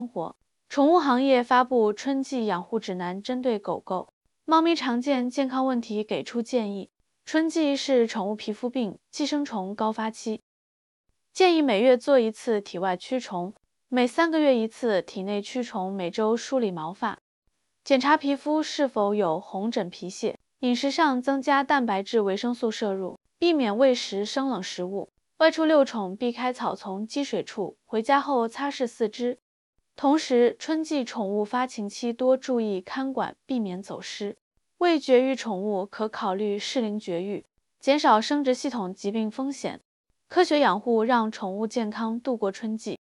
宠物行业发布春季养护指南，针对狗狗、猫咪常见健康问题给出建议。春季是宠物皮肤病、寄生虫高发期，建议每月做一次体外驱虫，每3个月一次体内驱虫，每周梳理毛发，检查皮肤是否有红疹皮屑。饮食上增加蛋白质、维生素摄入，避免喂食生冷食物。外出遛宠避开草丛、积水处，回家后擦拭四肢。同时，春季宠物发情期多注意看管，避免走失。未绝育宠物可考虑适龄绝育，减少生殖系统疾病风险。科学养护让宠物健康度过春季。